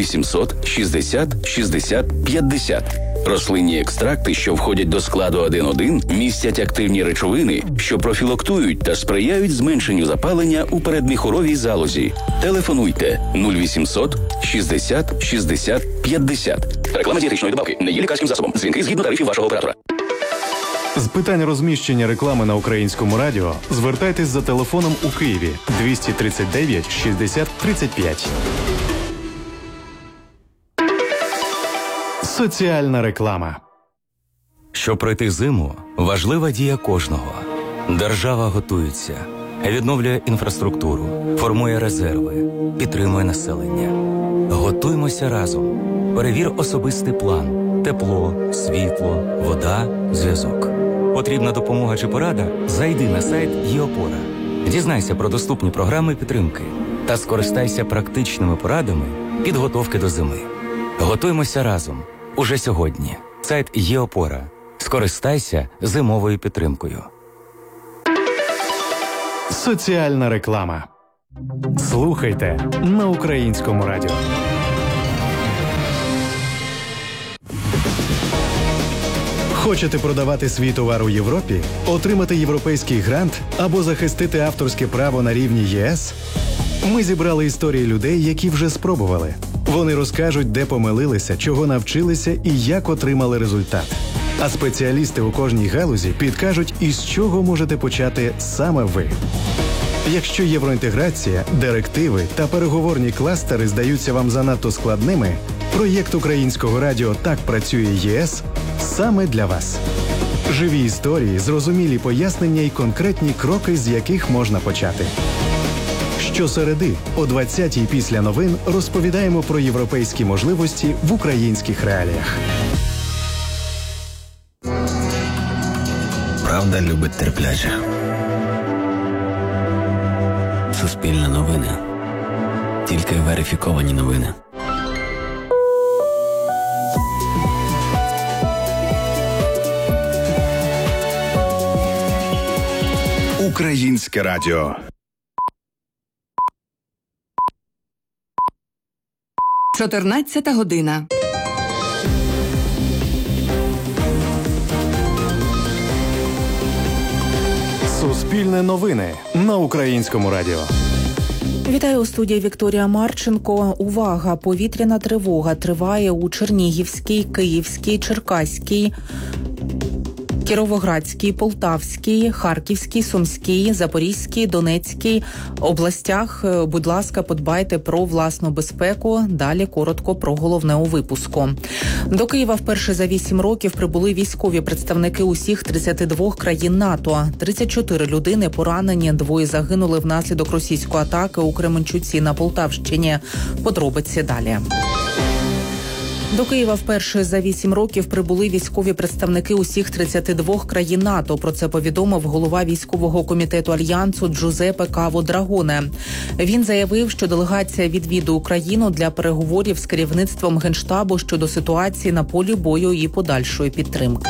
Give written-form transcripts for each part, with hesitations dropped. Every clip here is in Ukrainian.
0800 60 60 50. Рослинні екстракти, що входять до складу 1.1, містять активні речовини, що профілактують та сприяють зменшенню запалення у передміхуровій залозі. Телефонуйте 0800 60 60 50. Реклама дієтичної добавки не є лікарським засобом. Дзвінки згідно тарифів вашого оператора. З питань розміщення реклами на Українському радіо звертайтесь за телефоном у Києві 239 60 35. Соціальна реклама. Щоб пройти зиму, важлива дія кожного. Держава готується, відновлює інфраструктуру, формує резерви, підтримує населення. Готуймося разом. Перевір особистий план. Тепло, світло, вода, зв'язок. Потрібна допомога чи порада? Зайди на сайт ЄОпора. Дізнайся про доступні програми підтримки та скористайся практичними порадами підготовки до зими. Готуймося разом. Уже сьогодні. Сайт ЄОпора. Скористайся зимовою підтримкою. Соціальна реклама. Слухайте на Українському радіо. Хочете продавати свій товар у Європі, отримати європейський грант або захистити авторське право на рівні ЄС? Ми зібрали історії людей, які вже спробували. Вони розкажуть, де помилилися, чого навчилися і як отримали результат. А спеціалісти у кожній галузі підкажуть, із чого можете почати саме ви. Якщо євроінтеграція, директиви та переговорні кластери здаються вам занадто складними, проєкт Українського радіо «Так працює ЄС» саме для вас. Живі історії, зрозумілі пояснення і конкретні кроки, з яких можна почати. Щосереди о 20-й після новин розповідаємо про європейські можливості в українських реаліях. Правда любить терпляче. Суспільне новини. Тільки верифіковані новини. Українське радіо. Чотирнадцята година. Суспільне новини на Українському радіо. Вітаю у студії Вікторія Марченко. Увага! Повітряна тривога триває у Чернігівській, Київській, Черкаській, Кіровоградській, Полтавській, Харківській, Сумській, Запорізькій, Донецькій областях. Будь ласка, подбайте про власну безпеку. Далі коротко про головне у випуску. До Києва вперше за 8 років прибули військові представники усіх 32 країн НАТО. 34 людини поранені, 2 загинули внаслідок російської атаки у Кременчуці на Полтавщині. Подробиці далі. До Києва вперше за 8 років прибули військові представники усіх 32 країн НАТО. Про це повідомив голова військового комітету Альянсу Джузеппе Каво Драгоне. Він заявив, що делегація відвідує Україну для переговорів з керівництвом Генштабу щодо ситуації на полі бою і подальшої підтримки.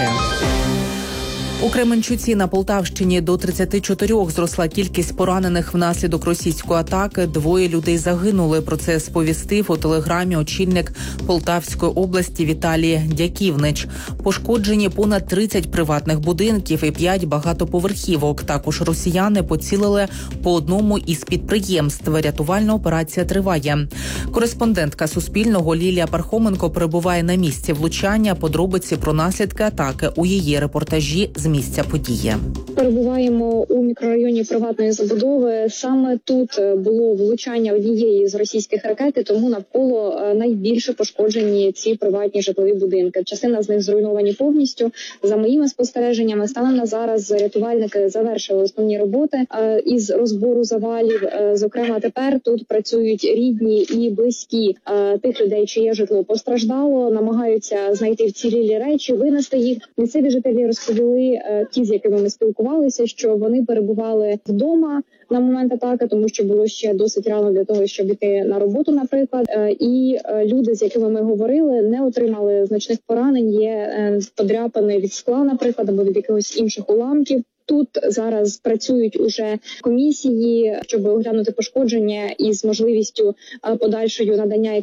У Кременчуці на Полтавщині до 34 зросла кількість поранених внаслідок російської атаки. 2 людей загинули. Про це сповістив у телеграмі очільник Полтавської області Віталій Дяківнич. Пошкоджені понад 30 приватних будинків і 5 багатоповерхівок. Також росіяни поцілили по одному із підприємств. Рятувальна операція триває. Кореспондентка Суспільного Лілія Пархоменко перебуває на місці влучання. Подробиці про наслідки атаки у її репортажі з місця події. Перебуваємо у мікрорайоні приватної забудови. Саме тут було влучання однієї з російських ракет, тому навколо найбільше пошкоджені ці приватні житлові будинки. Частина з них зруйновані повністю. За моїми спостереженнями, станом на зараз рятувальники завершили основні роботи із розбору завалів. Зокрема, тепер тут працюють рідні і близькі тих людей, чиє житло постраждало, намагаються знайти вцілілі речі, винести їх. Місцеві жителі розповіли, ті, з якими ми спілкувалися, що вони перебували вдома на момент атаки, тому що було ще досить рано для того, щоб іти на роботу, наприклад. І люди, з якими ми говорили, не отримали значних поранень, є подряпини від скла, наприклад, або від якихось інших уламків. Тут зараз працюють уже комісії, щоб оглянути пошкодження із можливістю подальшою надання